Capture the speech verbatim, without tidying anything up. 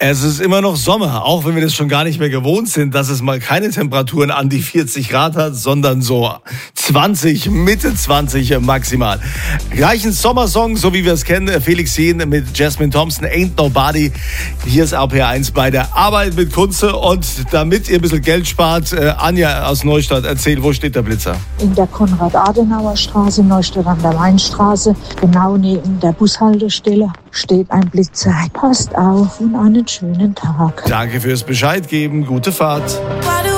Es ist immer noch Sommer, auch wenn wir das schon gar nicht mehr gewohnt sind, dass es mal keine Temperaturen an die vierzig Grad hat, sondern so zwanzig, Mitte zwanzig maximal. Gleich ein Sommersong, so wie wir es kennen, Felix Jähn mit Jasmine Thompson, Ain't Nobody. Hier ist R P R eins bei der Arbeit mit Kunze. Und damit ihr ein bisschen Geld spart, äh, Anja aus Neustadt, erzähl, wo steht der Blitzer? In der Konrad-Adenauer-Straße, Neustadt an der Weinstraße, genau neben der Bushaltestelle, steht ein Blitzer. Passt auf und einen schönen Tag. Danke fürs Bescheid geben. Gute Fahrt.